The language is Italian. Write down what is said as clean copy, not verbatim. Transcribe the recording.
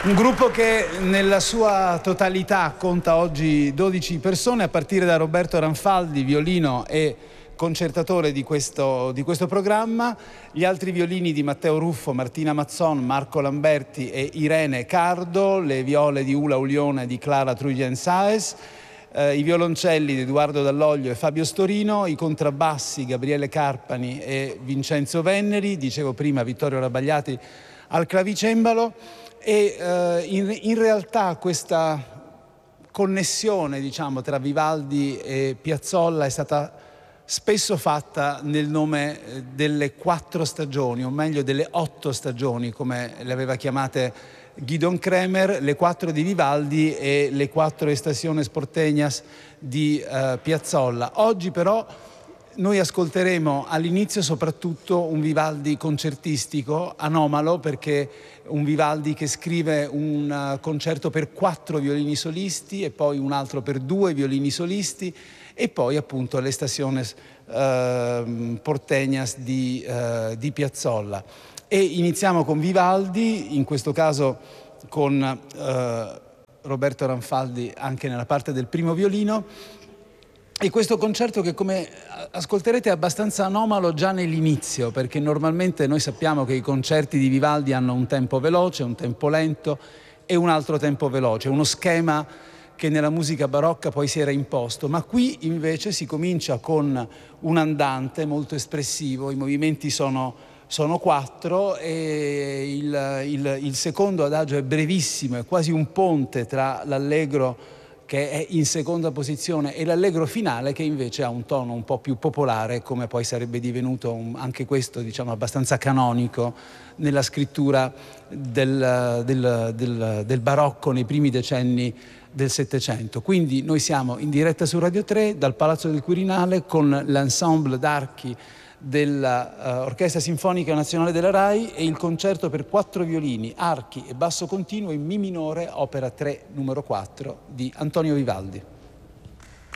Un gruppo che nella sua totalità conta oggi 12 persone, a partire da Roberto Ranfaldi, violino e concertatore di questo programma, gli altri violini di Matteo Ruffo, Martina Mazzon, Marco Lamberti e Irene Cardo, le viole di Ula Ulione e di Clara Truyen Saez, i violoncelli di Edoardo Dall'Oglio e Fabio Storino, i contrabbassi Gabriele Carpani e Vincenzo Venneri, dicevo prima Vittorio Rabagliati al clavicembalo. E in realtà questa connessione, diciamo, tra Vivaldi e Piazzolla è stata spesso fatta nel nome delle 4 stagioni, o meglio delle 8 stagioni, come le aveva chiamate Gidon Kremer, le 4 di Vivaldi e le 4 Estaciones Porteñas di Piazzolla. Oggi però noi ascolteremo all'inizio soprattutto un Vivaldi concertistico, anomalo, perché un Vivaldi che scrive un concerto per 4 violini solisti e poi un altro per 2 violini solisti e poi appunto le Estaciones Porteñas di Piazzolla. E iniziamo con Vivaldi, in questo caso con Roberto Ranfaldi anche nella parte del primo violino. E questo concerto che, come ascolterete, è abbastanza anomalo già nell'inizio, perché normalmente noi sappiamo che i concerti di Vivaldi hanno un tempo veloce, un tempo lento e un altro tempo veloce, uno schema che nella musica barocca poi si era imposto, ma qui invece si comincia con un andante molto espressivo, i movimenti sono 4 e il secondo adagio è brevissimo, è quasi un ponte tra l'allegro che è in seconda posizione e l'allegro finale che invece ha un tono un po' più popolare, come poi sarebbe divenuto anche questo, diciamo, abbastanza canonico nella scrittura del barocco nei primi decenni del Settecento. Quindi noi siamo in diretta su Radio 3 dal Palazzo del Quirinale con l'ensemble d'archi dell'Orchestra Sinfonica Nazionale della RAI e il concerto per 4 violini, archi e basso continuo in Mi minore, opera 3, numero 4 di Antonio Vivaldi.